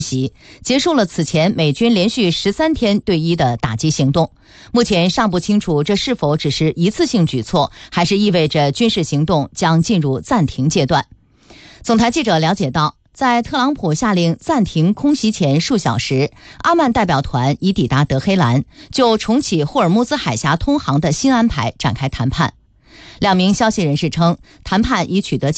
结束了此前美军连续13天对伊的打击行动。目前尚不清楚这是否只是一次性举措，还是意味着军事行动将进入暂停阶段。总台记者了解到，在特朗普下令暂停空袭前数小时，阿曼代表团已抵达德黑兰，就重启霍尔木兹海峡通航的新安排展开谈判。2名消息人士称，谈判已取得